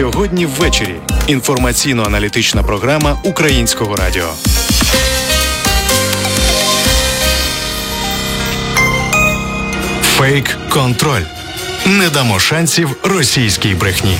Сьогодні ввечері. Інформаційно-аналітична програма Українського радіо. Фейк-контроль. Не дамо шансів російській брехні.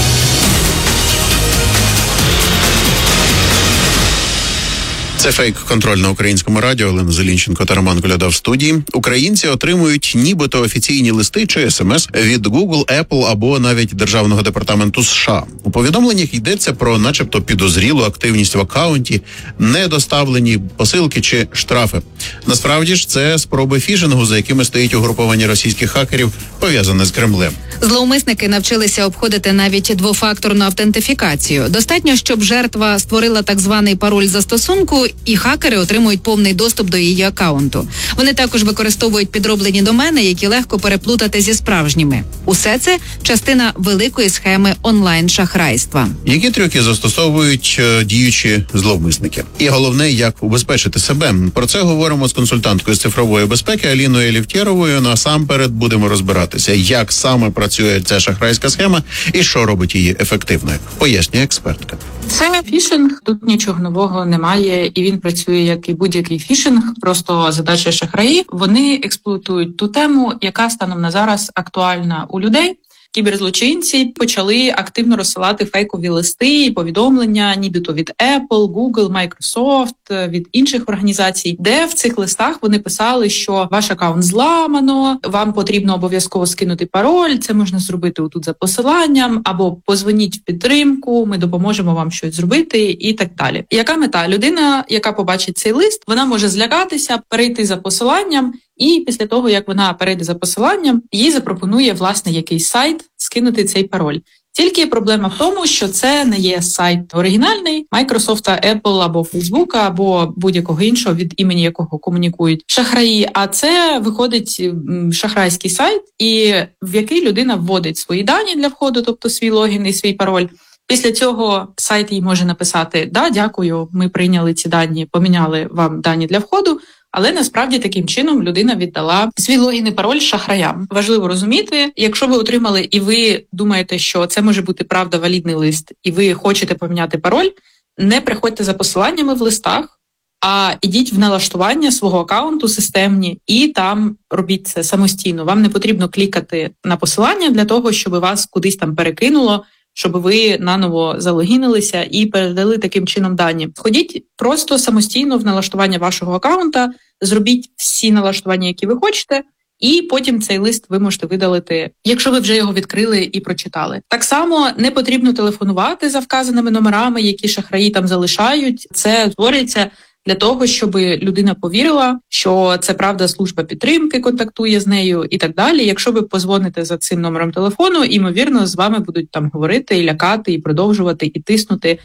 Це фейк-контроль на Українському радіо. Олена Зелінченко та Роман Коляда в студії. Українці отримують нібито офіційні листи чи смс від Google, Apple або навіть Державного департаменту США. У повідомленнях йдеться про начебто підозрілу активність в акаунті, недоставлені посилки чи штрафи. Насправді ж це спроби фішингу, за якими стоїть угруповання російських хакерів, пов'язане з Кремлем. Зловмисники навчилися обходити навіть двофакторну автентифікацію. Достатньо, щоб жертва створила так званий пароль застосунку, і хакери отримують повний доступ до її акаунту. Вони також використовують підроблені домени, які легко переплутати зі справжніми. Усе це частина великої схеми онлайн-шахрайства. Які трюки застосовують діючі зловмисники? І головне, як убезпечити себе. Про це говоримо з консультанткою з цифрової безпеки Аліною Елефтєровою. Насамперед будемо розбиратися, як саме працює ця шахрайська схема і що робить її ефективною. Пояснює експертка. Це фішинг, тут нічого нового немає, і він працює як і будь-який фішинг. Просто задача шахраїв. Вони експлуатують ту тему, яка станом на зараз актуальна у людей. Кіберзлочинці почали активно розсилати фейкові листи і повідомлення, нібито від Apple, Google, Microsoft, від інших організацій, де в цих листах вони писали, що ваш акаунт зламано, вам потрібно обов'язково скинути пароль, це можна зробити отут за посиланням, або позвоніть в підтримку, ми допоможемо вам щось зробити і так далі. Яка мета? Людина, яка побачить цей лист, вона може злякатися, перейти за посиланням, і після того, як вона перейде за посиланням, їй запропонує, власне, якийсь сайт скинути цей пароль. Тільки проблема в тому, що це не є сайт оригінальний Microsoft, Apple або Facebook, або будь-якого іншого, від імені якого комунікують шахраї, а це виходить шахрайський сайт, і в який людина вводить свої дані для входу, тобто свій логін і свій пароль. Після цього сайт їй може написати: «Да, дякую, ми прийняли ці дані, поміняли вам дані для входу», але насправді таким чином людина віддала свій логін і пароль шахраям. Важливо розуміти, якщо ви отримали і ви думаєте, що це може бути правда валідний лист, і ви хочете поміняти пароль, не приходьте за посиланнями в листах, а ідіть в налаштування свого акаунту системні і там робіть це самостійно. Вам не потрібно клікати на посилання для того, щоб вас кудись там перекинуло, щоб ви наново залогінилися і передали таким чином дані. Ходіть просто самостійно в налаштування вашого акаунта, зробіть всі налаштування, які ви хочете, і потім цей лист ви можете видалити, якщо ви вже його відкрили і прочитали. Так само не потрібно телефонувати за вказаними номерами, які шахраї там залишають. Це створюється для того, щоб людина повірила, що це правда служба підтримки контактує з нею і так далі. Якщо ви позвоните за цим номером телефону, ймовірно, з вами будуть там говорити, і лякати, і продовжувати, і тиснути.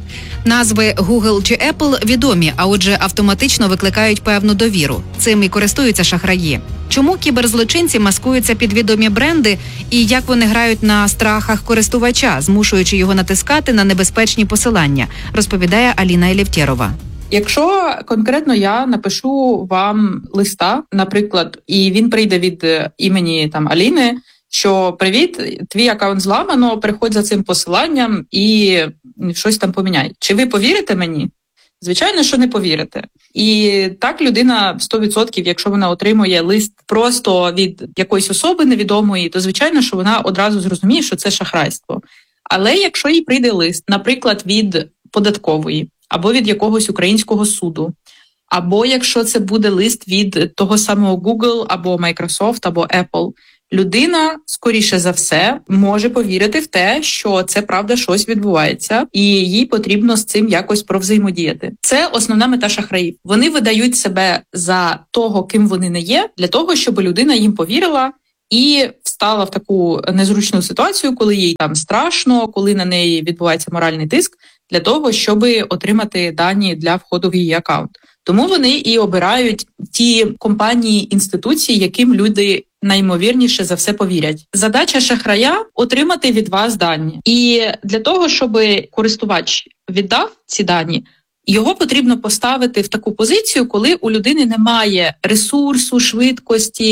Назви Google чи Apple відомі, а отже автоматично викликають певну довіру. Цим і користуються шахраї. Чому кіберзлочинці маскуються під відомі бренди і як вони грають на страхах користувача, змушуючи його натискати на небезпечні посилання, розповідає Аліна Елефтєрова. Якщо конкретно я напишу вам листа, наприклад, і він прийде від імені там Аліни, що «Привіт, твій акаунт зламано, приходь за цим посиланням і щось там поміняй». Чи ви повірите мені? Звичайно, що не повірите. І так людина 100%, якщо вона отримує лист просто від якоїсь особи невідомої, то звичайно, що вона одразу зрозуміє, що це шахрайство. Але якщо їй прийде лист, наприклад, від податкової, або від якогось українського суду, або якщо це буде лист від того самого Google, або Microsoft, або Apple, людина, скоріше за все, може повірити в те, що це правда щось відбувається, і їй потрібно з цим якось провзаємодіяти. Це основна мета шахраїв. Вони видають себе за того, ким вони не є, для того, щоб людина їм повірила і встала в таку незручну ситуацію, коли їй там страшно, коли на неї відбувається моральний тиск, для того, щоб отримати дані для входу в її акаунт. Тому вони і обирають ті компанії, інституції, яким люди найімовірніше за все повірять. Задача шахрая – отримати від вас дані. І для того, щоб користувач віддав ці дані, його потрібно поставити в таку позицію, коли у людини немає ресурсу, швидкості,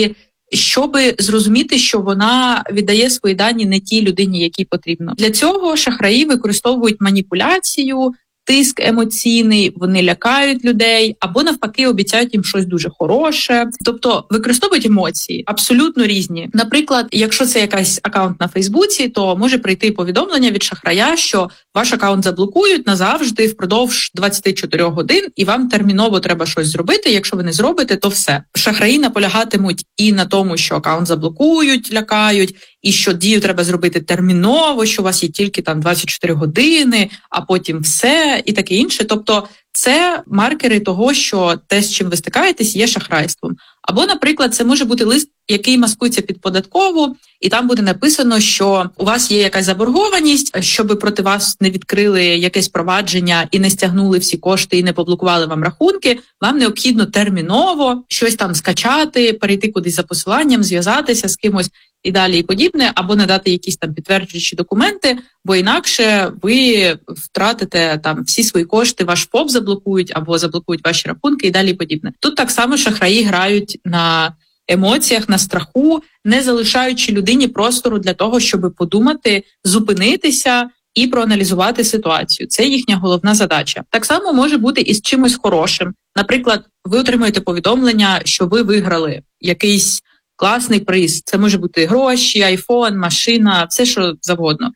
щоб зрозуміти, що вона віддає свої дані не тій людині, якій потрібно. Для цього шахраї використовують маніпуляцію, тиск емоційний, вони лякають людей або навпаки обіцяють їм щось дуже хороше. Тобто використовують емоції абсолютно різні. Наприклад, якщо це якийсь акаунт на Фейсбуці, то може прийти повідомлення від шахрая, що ваш акаунт заблокують назавжди впродовж 24 годин, і вам терміново треба щось зробити. Якщо ви не зробите, то все. Шахраї наполягатимуть і на тому, що акаунт заблокують, лякають, і що дію треба зробити терміново, що у вас є тільки там 24 години, а потім все і таке інше. Тобто це маркери того, що те, з чим ви стикаєтесь, є шахрайством. Або, наприклад, це може бути лист, який маскується під податкову, і там буде написано, що у вас є якась заборгованість, щоб проти вас не відкрили якесь провадження і не стягнули всі кошти і не поблокували вам рахунки, вам необхідно терміново щось там скачати, перейти кудись за посиланням, зв'язатися з кимось і далі і подібне, або надати якісь там підтверджуючі документи, бо інакше ви втратите там всі свої кошти, ваш ФОП заблокують або заблокують ваші рахунки і далі і подібне. Тут так само шахраї грають на емоціях, на страху, не залишаючи людині простору для того, щоб подумати, зупинитися і проаналізувати ситуацію. Це їхня головна задача. Так само може бути і з чимось хорошим. Наприклад, ви отримуєте повідомлення, що ви виграли якийсь класний приз. Це може бути гроші, айфон, машина, все що завгодно.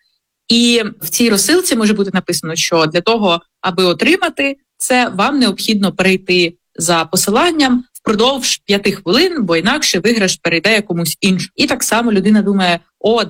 І в цій розсилці може бути написано, що для того, аби отримати це, вам необхідно перейти за посиланням впродовж 5 хвилин, бо інакше виграш перейде комусь іншому. І так само людина думає,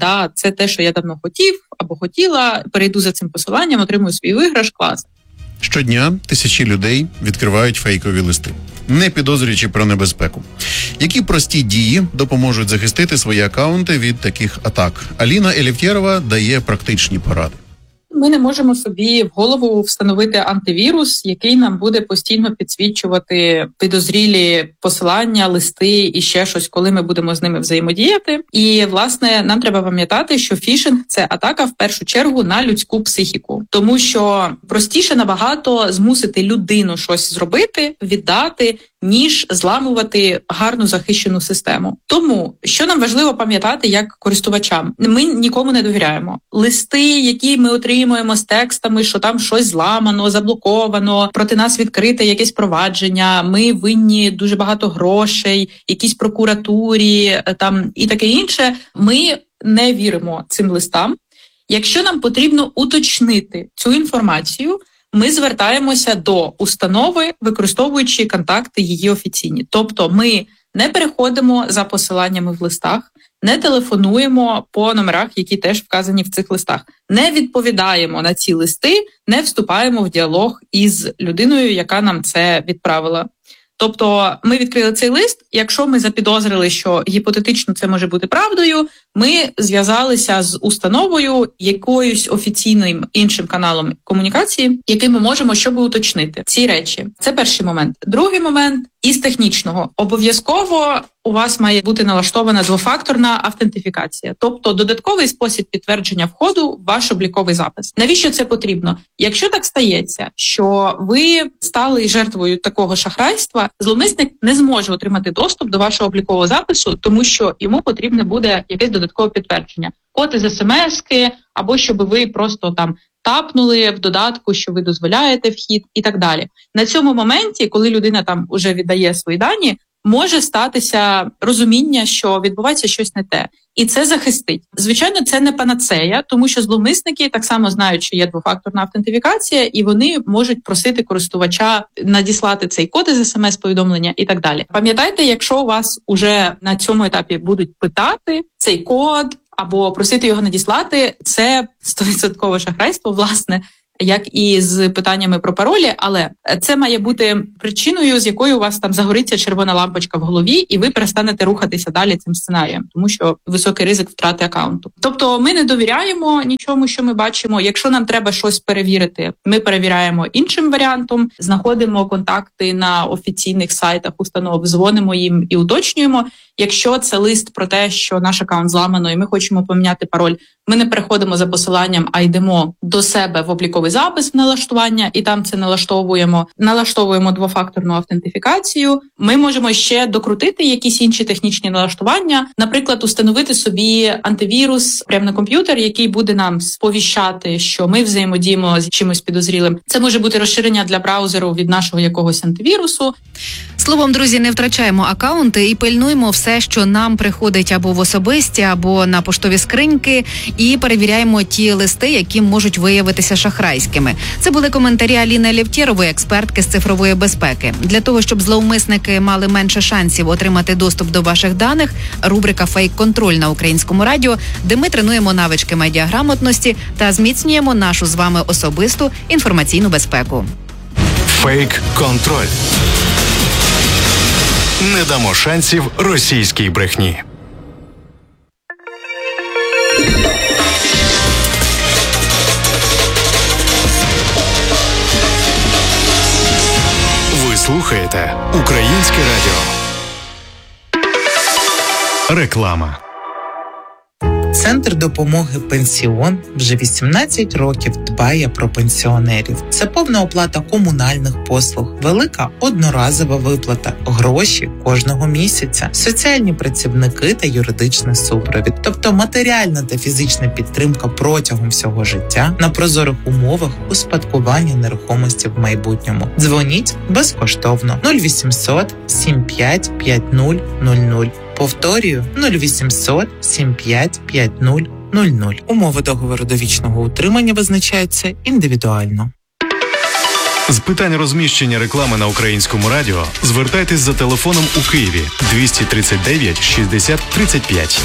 це те, що я давно хотів або хотіла, перейду за цим посиланням, отримую свій виграш, клас. Щодня тисячі людей відкривають фейкові листи, не підозрюючи про небезпеку. Які прості дії допоможуть захистити свої акаунти від таких атак? Аліна Елівтєрова дає практичні поради. Ми не можемо собі в голову встановити антивірус, який нам буде постійно підсвічувати підозрілі посилання, листи і ще щось, коли ми будемо з ними взаємодіяти. І, власне, нам треба пам'ятати, що фішинг – це атака в першу чергу на людську психіку. Тому що простіше набагато змусити людину щось зробити, віддати, ніж зламувати гарну захищену систему. Тому, що нам важливо пам'ятати як користувачам? Ми нікому не довіряємо. Листи, які ми отримуємо з текстами, що там щось зламано, заблоковано, проти нас відкрите якесь провадження, ми винні дуже багато грошей, якійсь прокуратурі там і таке інше, ми не віримо цим листам. Якщо нам потрібно уточнити цю інформацію, ми звертаємося до установи, використовуючи контакти її офіційні. Тобто ми не переходимо за посиланнями в листах, не телефонуємо по номерах, які теж вказані в цих листах, не відповідаємо на ці листи, не вступаємо в діалог із людиною, яка нам це відправила. Тобто ми відкрили цей лист, якщо ми запідозрили, що гіпотетично це може бути правдою, ми зв'язалися з установою, якоюсь офіційним іншим каналом комунікації, який ми можемо, щоб уточнити ці речі. Це перший момент. Другий момент – із технічного. Обов'язково у вас має бути налаштована двофакторна автентифікація, тобто додатковий спосіб підтвердження входу в ваш обліковий запис. Навіщо це потрібно? Якщо так стається, що ви стали жертвою такого шахрайства, зловмисник не зможе отримати доступ до вашого облікового запису, тому що йому потрібне буде якесь додаткове підтвердження. Код із смс-ки, або щоб ви просто там тапнули в додатку, що ви дозволяєте вхід і так далі. На цьому моменті, коли людина там уже віддає свої дані, може статися розуміння, що відбувається щось не те. І це захистить. Звичайно, це не панацея, тому що зловмисники так само знають, що є двофакторна автентифікація, і вони можуть просити користувача надіслати цей код із смс-повідомлення і так далі. Пам'ятайте, якщо у вас уже на цьому етапі будуть питати цей код або просити його надіслати, це 100% шахрайство, власне, як і з питаннями про паролі, але це має бути причиною, з якою у вас там загориться червона лампочка в голові, і ви перестанете рухатися далі цим сценарієм, тому що високий ризик втрати акаунту. Тобто ми не довіряємо нічому, що ми бачимо. Якщо нам треба щось перевірити, ми перевіряємо іншим варіантом, знаходимо контакти на офіційних сайтах установ, дзвонимо їм і уточнюємо. Якщо це лист про те, що наш акаунт зламано і ми хочемо поміняти пароль, ми не переходимо за посиланням, а йдемо до себе в обліковий додатковий запис в налаштування, і там це налаштовуємо двофакторну автентифікацію. Ми можемо ще докрутити якісь інші технічні налаштування, наприклад, установити собі антивірус прямо на комп'ютер, який буде нам сповіщати, що ми взаємодіємо з чимось підозрілим. Це може бути розширення для браузеру від нашого якогось антивірусу. Словом, друзі, не втрачаємо акаунти і пильнуємо все, що нам приходить або в особисті, або на поштові скриньки, і перевіряємо ті листи, які можуть виявитися шахрайськими. Це були коментарі Аліни Лєвтєрової, експертки з цифрової безпеки. Для того, щоб зловмисники мали менше шансів отримати доступ до ваших даних, рубрика «Фейк-контроль» на Українському радіо, де ми тренуємо навички медіаграмотності та зміцнюємо нашу з вами особисту інформаційну безпеку. Фейк-контроль. Не дамо шансів російській брехні. Ви слухаєте Українське радіо. Реклама. Центр допомоги «Пенсіон» вже 18 років дбає про пенсіонерів. Це повна оплата комунальних послуг, велика одноразова виплата, гроші кожного місяця, соціальні працівники та юридичний супровід. Тобто матеріальна та фізична підтримка протягом всього життя на прозорих умовах успадкування нерухомості в майбутньому. Дзвоніть безкоштовно 0800 75 5000. Повторюю, 0800 75 5000. Умови договору довічного утримання визначаються індивідуально. З питань розміщення реклами на Українському радіо звертайтесь за телефоном у Києві 239 60 35.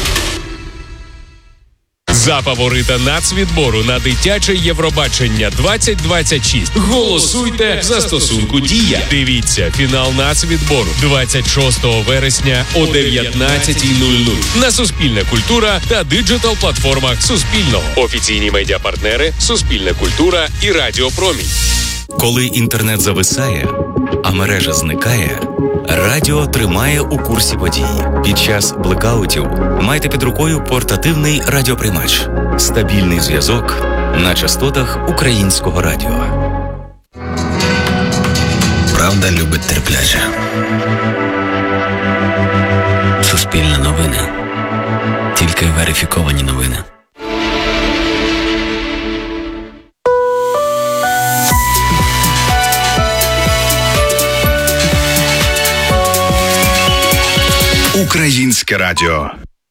За фаворита нацвідбору на дитяче Євробачення 2026 голосуйте в застосунку «Дія». Дивіться фінал нацвідбору 26 вересня о 19:00 на Суспільне культура та диджитал-платформах Суспільного. Офіційні медіапартнери Суспільне культура і Радіо Промінь. Коли інтернет зависає, а мережа зникає, радіо тримає у курсі подій. Під час блекаутів майте під рукою портативний радіоприймач. Стабільний зв'язок на частотах Українського радіо. Правда любить терпляче. Суспільне новини. Тільки верифіковані новини. Українське радіо.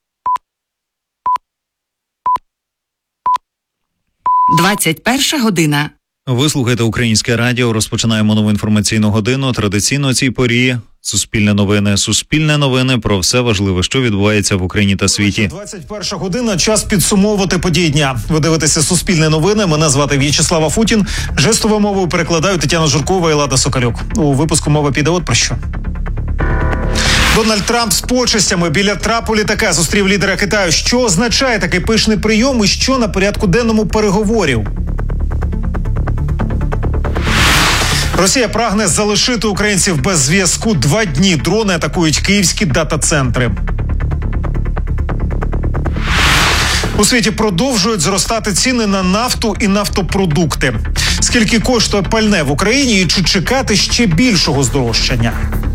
21 година. Ви слухаєте Українське радіо. Розпочинаємо нову інформаційну годину. Традиційно о цій порі Суспільне новини. Суспільне новини про все важливе, що відбувається в Україні та світі. 21 година. Час підсумовувати події дня. Ви дивитеся Суспільне новини. Мене звати В'ячеслав Афутін. Жестовою мовою перекладають Тетяна Журкова і Лада Соколюк. У випуску мова піде от про що. Дональд Трамп з почестями біля трапу літака зустрів лідера Китаю. Що означає такий пишний прийом і що на порядку денному переговорів? Росія прагне залишити українців без зв'язку 2 дні. Дрони атакують київські дата-центри. У світі продовжують зростати ціни на нафту і нафтопродукти. Скільки коштує пальне в Україні і чи чекати ще більшого здорожчання?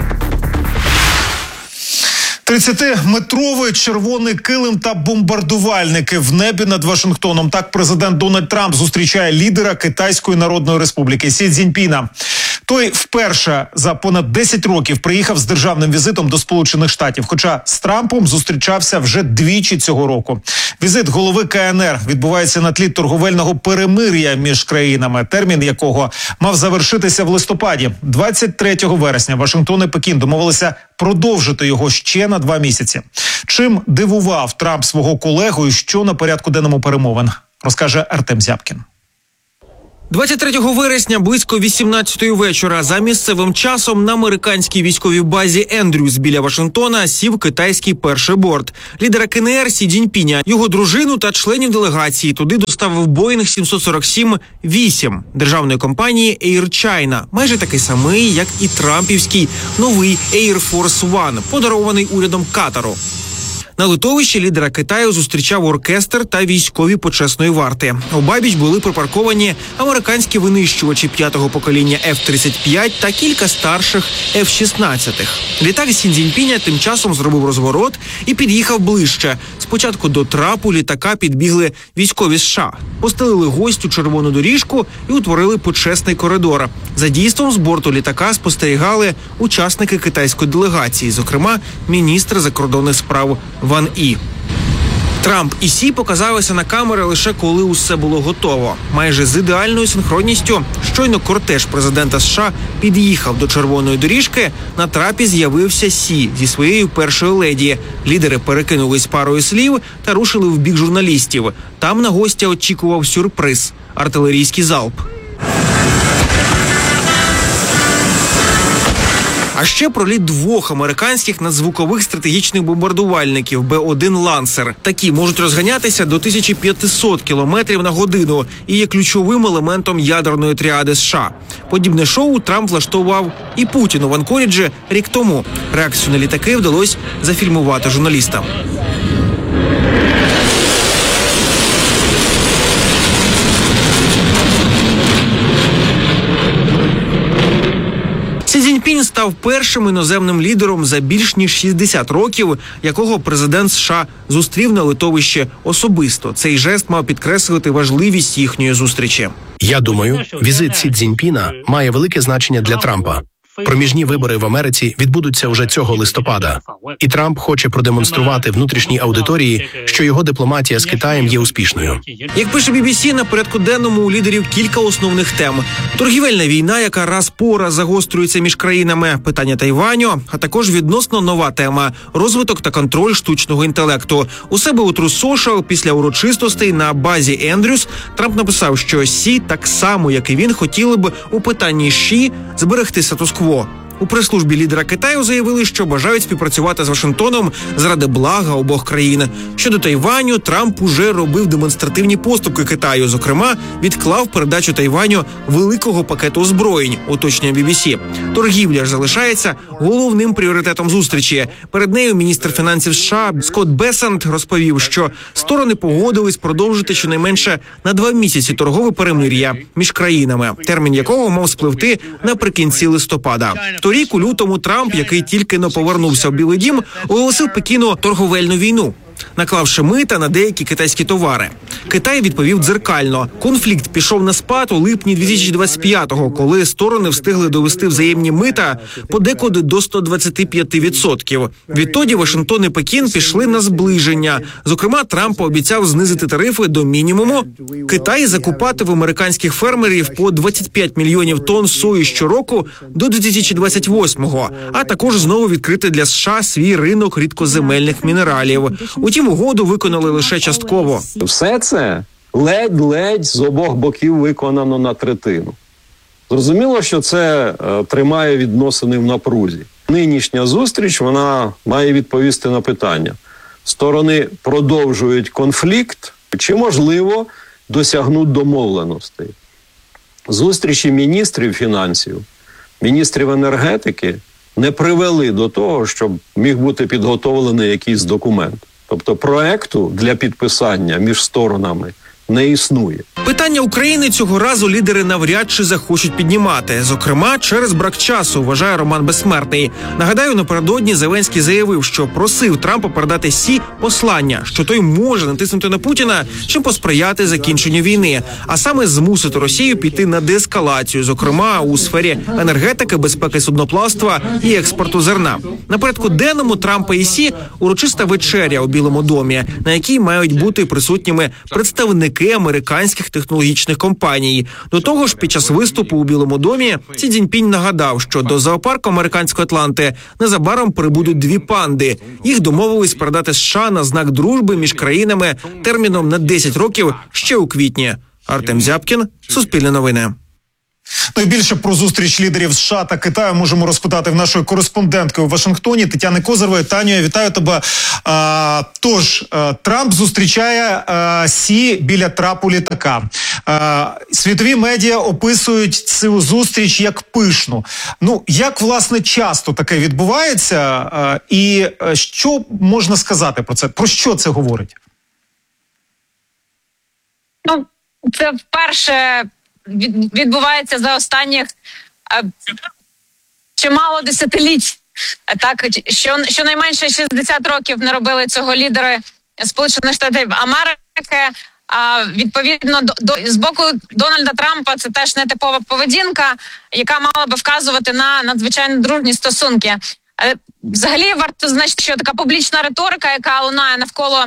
30-метровий червоний килим та бомбардувальники в небі над Вашингтоном. Так президент Дональд Трамп зустрічає лідера Китайської Народної Республіки Сі Цзіньпіна. Той вперше за понад 10 років приїхав з державним візитом до Сполучених Штатів, хоча з Трампом зустрічався вже двічі цього року. Візит голови КНР відбувається на тлі торговельного перемир'я між країнами, термін якого мав завершитися в листопаді. 23 вересня Вашингтон і Пекін домовилися продовжити його ще на 2 місяці. Чим дивував Трамп свого колегу і що на порядку денному перемовин, розкаже Артем Зябкін. 23 вересня близько 18-ї вечора за місцевим часом на американській військовій базі Ендрюс біля Вашингтона сів китайський перший борт. Лідера КНР Сі Цзіньпіня, його дружину та членів делегації туди доставив Боїнг 747-8 державної компанії Air China, майже такий самий, як і трампівський новий Air Force One, подарований урядом Катару. На литовищі лідера Китаю зустрічав оркестр та військові почесної варти. Обабіч були припарковані американські винищувачі 5-го покоління F-35 та кілька старших F-16. Літак Сі Цзіньпіня тим часом зробив розворот і під'їхав ближче. Спочатку до трапу літака підбігли військові США, постелили гостю червону доріжку і утворили почесний коридор. За дійством з борту літака спостерігали учасники китайської делегації, зокрема міністр закордонних справ Ван І. Трамп і Сі показалися на камери лише коли усе було готово. Майже з ідеальною синхронністю, щойно кортеж президента США під'їхав до червоної доріжки, на трапі з'явився Сі зі своєю першою леді. Лідери перекинулись парою слів та рушили в бік журналістів. Там на гостя очікував сюрприз – артилерійський залп. А ще проліт 2 американських надзвукових стратегічних бомбардувальників Б-1 «Лансер». Такі можуть розганятися до 1500 кілометрів на годину і є ключовим елементом ядерної тріади США. Подібне шоу Трамп влаштував і Путіну в Анкоріджі рік тому. Реакцію на літаки вдалося зафільмувати журналістам. Сі Цзіньпінь став першим іноземним лідером за більш ніж 60 років, якого президент США зустрів на литовищі особисто. Цей жест мав підкреслити важливість їхньої зустрічі. Я думаю, візит Сі Цзіньпіна має велике значення для Трампа. Проміжні вибори в Америці відбудуться уже цього листопада. І Трамп хоче продемонструвати внутрішній аудиторії, що його дипломатія з Китаєм є успішною. Як пише BBC, на порядку денному у лідерів кілька основних тем. Торгівельна війна, яка раз по раз загострюється між країнами, питання Тайваню, а також відносно нова тема – розвиток та контроль штучного інтелекту. У себе у Truth Social після урочистостей на базі Ендрюс Трамп написав, що Сі, так само, як і він, хотіли б у питанні Ші зберегти статус-кво. У прес-службі лідера Китаю заявили, що бажають співпрацювати з Вашингтоном заради блага обох країн. Щодо Тайваню, Трамп уже робив демонстративні поступки Китаю. Зокрема, відклав передачу Тайваню великого пакету озброєнь, уточнює BBC. Торгівля ж залишається головним пріоритетом зустрічі. Перед нею міністр фінансів США Скотт Бесент розповів, що сторони погодились продовжити щонайменше на 2 місяці торгове перемир'я між країнами, термін якого мав спливти наприкінці листопада. Торік у лютому Трамп, який тільки-но повернувся в Білий дім, оголосив Пекіну торговельну війну, наклавши мита на деякі китайські товари. Китай відповів дзеркально. Конфлікт пішов на спад у липні 2025-го, коли сторони встигли довести взаємні мита подекуди до 125%. Відтоді Вашингтон і Пекін пішли на зближення. Зокрема, Трамп пообіцяв знизити тарифи до мінімуму. Китай закупати в американських фермерів по 25 мільйонів тонн сої щороку до 2028-го, а також знову відкрити для США свій ринок рідкоземельних мінералів. Утім, угоду виконали лише частково. Все це ледь-ледь з обох боків виконано на третину. Зрозуміло, що це тримає відносини в напрузі. Нинішня зустріч, вона має відповісти на питання. Сторони продовжують конфлікт, чи, можливо, досягнуть домовленостей. Зустрічі міністрів фінансів, міністрів енергетики не привели до того, щоб міг бути підготовлений якийсь документ. Тобто проекту для підписання між сторонами не існує. Питання України цього разу лідери навряд чи захочуть піднімати. Зокрема, через брак часу, вважає Роман Безсмертний. Нагадаю, напередодні Зеленський заявив, що просив Трампа передати Сі послання, що той може натиснути на Путіна, чим посприяти закінченню війни, а саме змусити Росію піти на деескалацію, зокрема у сфері енергетики, безпеки судноплавства і експорту зерна. На порядку денному Трампа і Сі урочиста вечеря у Білому домі, на якій мають бути присутніми представники американських технологічних компаній. До того ж, під час виступу у Білому домі Сі Цзіньпінь нагадав, що до зоопарку американської Атланти незабаром прибудуть 2 панди. Їх домовились передати США на знак дружби між країнами терміном на 10 років ще у квітні. Артем Зябкін, Суспільне новини. Ну і більше про зустріч лідерів США та Китаю можемо розпитати в нашої кореспондентки у Вашингтоні Тетяни Козирової. Таню, я вітаю тебе. Тож, Трамп зустрічає Сі біля трапу літака. Світові медіа описують цю зустріч як пишну. Ну, як, власне, часто таке відбувається? І що можна сказати про це? Про що це говорить? Ну, це вперше відбувається за останніх чимало десятиліть. Так, щонайменше 60 років не робили цього лідери Сполучених Штатів Америки. Відповідно, з боку Дональда Трампа це теж нетипова поведінка, яка мала би вказувати на надзвичайно дружні стосунки. Взагалі, варто значити, що така публічна риторика, яка лунає навколо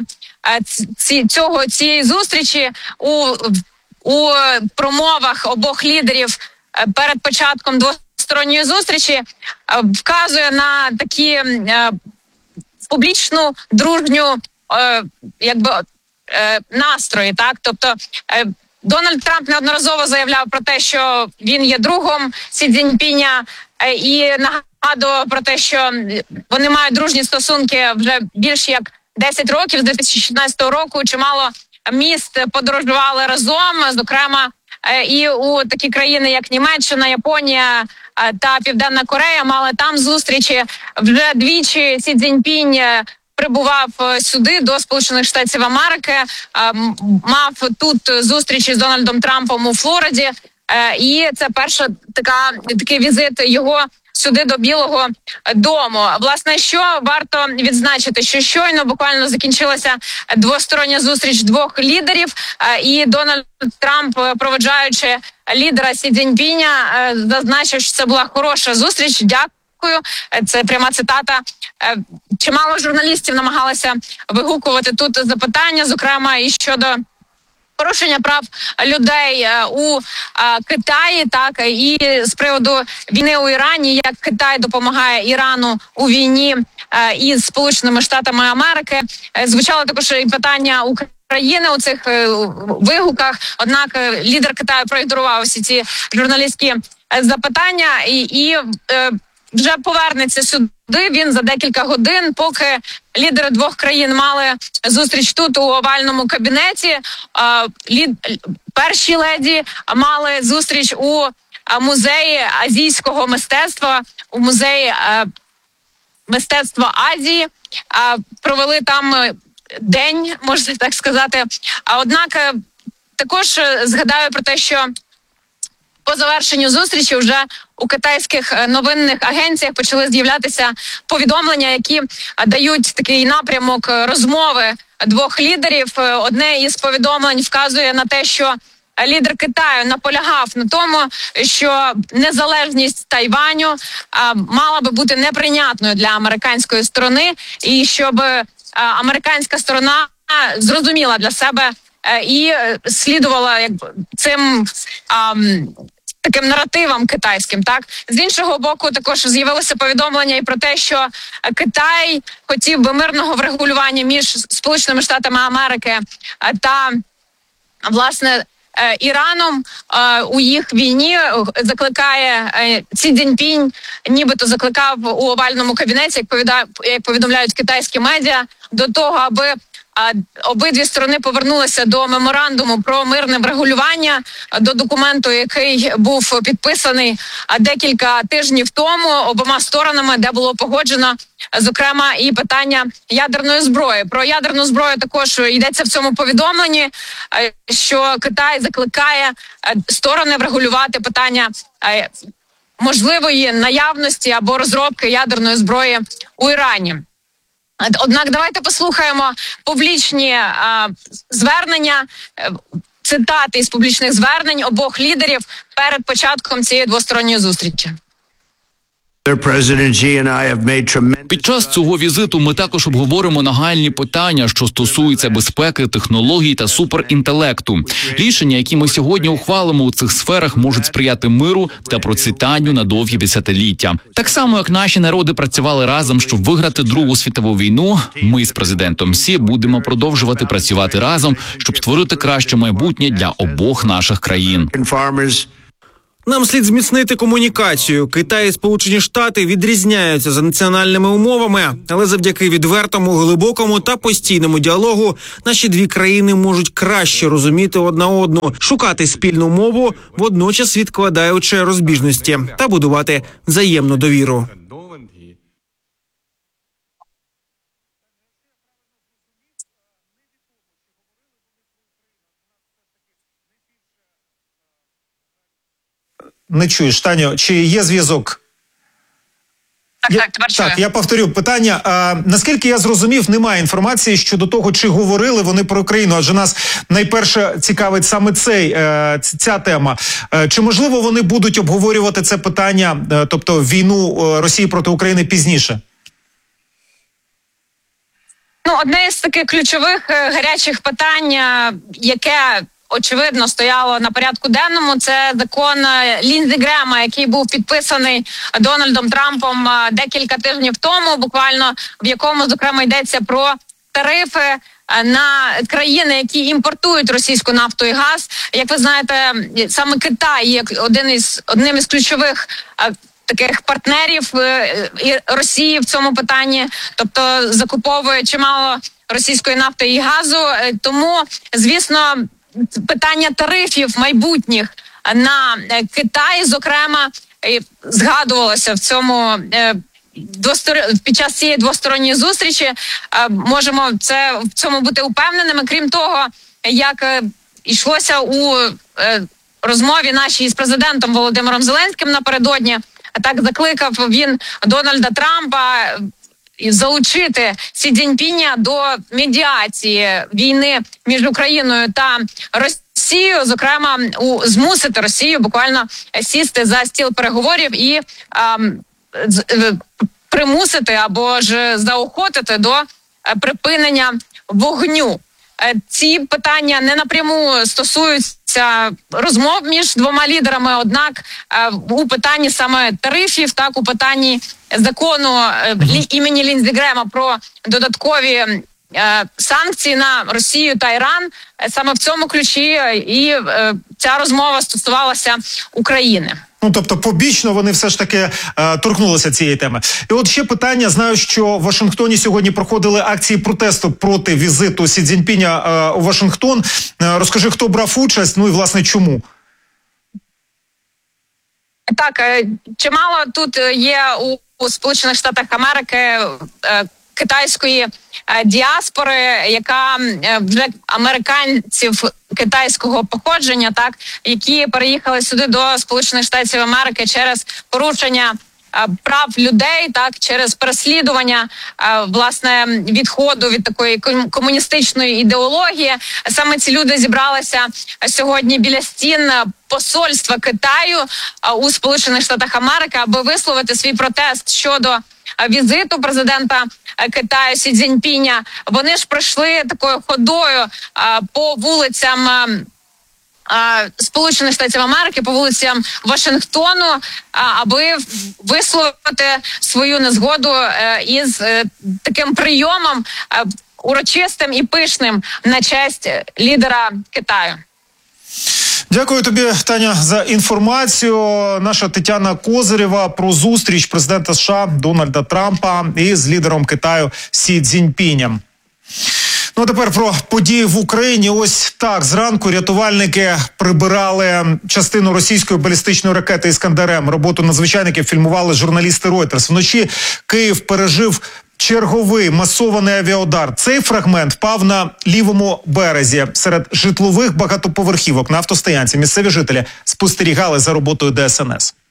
цієї зустрічі у промовах обох лідерів перед початком двосторонньої зустрічі, вказує на такі публічну дружню настрої. Так, тобто Дональд Трамп неодноразово заявляв про те, що він є другом Сі Цзіньпіня, і нагадував про те, що вони мають дружні стосунки вже більш як 10 років, з 2016 року. Чимало міст подорожували разом, зокрема і у такі країни, як Німеччина, Японія та Південна Корея, мали там зустрічі. Вже двічі Сі Цзіньпінь прибував сюди, до Сполучених Штатів Америки, мав тут зустрічі з Дональдом Трампом у Флориді, і це перша такий візит його сюди до Білого дому. Власне, що варто відзначити, що щойно буквально закінчилася двостороння зустріч двох лідерів, і Дональд Трамп, проводжаючи лідера Сі Цзіньпіня, зазначив, що це була хороша зустріч. Дякую. Це пряма цитата. Чимало журналістів намагалися вигукувати тут запитання, зокрема і щодо порушення прав людей у Китаї, так, і з приводу війни у Ірані, як Китай допомагає Ірану у війні із Сполученими Штатами Америки. Звучало також і питання України у цих вигуках, однак лідер Китаю проігнорував всі ці журналістські запитання і вже повернеться сюди він за декілька годин, поки лідери двох країн мали зустріч тут у овальному кабінеті. Перші леді мали зустріч у музеї азійського мистецтва, у музеї мистецтва Азії. Провели там день, можна так сказати. Однак також згадаю про те, що по завершенню зустрічі вже у китайських новинних агенціях почали з'являтися повідомлення, які дають такий напрямок розмови двох лідерів. Одне із повідомлень вказує на те, що лідер Китаю наполягав на тому, що незалежність Тайваню мала би бути неприйнятною для американської сторони, і щоб американська сторона зрозуміла для себе і слідувала цим таким наративам китайським. Так, з іншого боку, також з'явилося повідомлення і про те, що Китай хотів би мирного врегулювання між Сполученими Штатами Америки та, власне, Іраном у їх війні. Закликає Сі Цзіньпінь, нібито закликав у овальному кабінеті, як повідомляють китайські медіа, до того, аби обидві сторони повернулися до меморандуму про мирне врегулювання, до документу, який був підписаний декілька тижнів тому обома сторонами, де було погоджено, зокрема, і питання ядерної зброї. Про ядерну зброю також йдеться в цьому повідомленні, що Китай закликає сторони врегулювати питання можливої наявності або розробки ядерної зброї у Ірані. Однак давайте послухаємо публічні звернення, цитати із публічних звернень обох лідерів перед початком цієї двосторонньої зустрічі. Під час цього візиту ми також обговоримо нагальні питання, що стосуються безпеки, технологій та суперінтелекту. Рішення, які ми сьогодні ухвалимо у цих сферах, можуть сприяти миру та процвітанню на довгі десятиліття. Так само, як наші народи працювали разом, щоб виграти Другу світову війну, ми з президентом Сі будемо продовжувати працювати разом, щоб створити краще майбутнє для обох наших країн. Нам слід зміцнити комунікацію. Китай і Сполучені Штати відрізняються за національними умовами, але завдяки відвертому, глибокому та постійному діалогу наші дві країни можуть краще розуміти одна одну, шукати спільну мову, водночас відкладаючи розбіжності та будувати взаємну довіру. Не чуєш, Таню, чи є зв'язок? Так, я повторю питання. Наскільки я зрозумів, немає інформації щодо того, чи говорили вони про Україну, адже нас найперше цікавить саме ця тема. Чи можливо вони будуть обговорювати це питання, тобто війну Росії проти України пізніше? Одне із таких ключових гарячих питань, яке очевидно стояло на порядку денному, це закон Ліндзі Грема, який був підписаний Дональдом Трампом декілька тижнів тому, буквально, в якому, зокрема, йдеться про тарифи на країни, які імпортують російську нафту і газ. Як ви знаєте, саме Китай є одним із ключових таких партнерів і Росії в цьому питанні, тобто закуповує чимало російської нафти і газу. Тому, звісно, питання тарифів майбутніх на Китай, зокрема, згадувалося під час цієї двосторонньої зустрічі. Можемо в цьому бути упевненими. Крім того, як йшлося у розмові нашій з президентом Володимиром Зеленським напередодні, так закликав він Дональда Трампа залучити Сі Цзіньпіня до медіації війни між Україною та Росією, зокрема, змусити Росію буквально сісти за стіл переговорів і примусити або ж заохотити до припинення вогню. Ці питання не напряму стосуються розмов між двома лідерами, однак у питанні саме тарифів, так, у питанні закону імені Ліндзі Грема про додаткові санкції на Росію та Іран, саме в цьому ключі і ця розмова стосувалася України. Тобто побічно вони все ж таки торкнулися цієї теми. І от ще питання. Знаю, що в Вашингтоні сьогодні проходили акції протесту проти візиту Сі Цзіньпіня у Вашингтон. Розкажи, хто брав участь, і, власне, чому? Так, чимало тут є у Сполучених Штатах Америки китайської діаспори, яка вже американців китайського походження, так, які переїхали сюди до Сполучених Штатів Америки через порушення прав людей, так, через переслідування, власне, відходу від такої комуністичної ідеології. Саме ці люди зібралися сьогодні біля стін посольства Китаю у Сполучених Штатах Америки, аби висловити свій протест щодо візиту президента Китаю Сі Цзіньпіня. Вони ж пройшли такою ходою по вулицям Сполучених Штатів Америки, по вулицям Вашингтону, аби висловити свою незгоду із таким прийомом урочистим і пишним на честь лідера Китаю. Дякую тобі, Таня, за інформацію. Наша Тетяна Козирєва про зустріч президента США Дональда Трампа із лідером Китаю Сі Цзіньпінем. А тепер про події в Україні. Ось так, зранку рятувальники прибирали частину російської балістичної ракети «Іскандер-М». Роботу надзвичайників фільмували журналісти Reuters. Вночі Київ пережив черговий масований авіаудар. Цей фрагмент впав на лівому березі серед житлових багатоповерхівок на автостоянці. Місцеві жителі спостерігали за роботою ДСНС.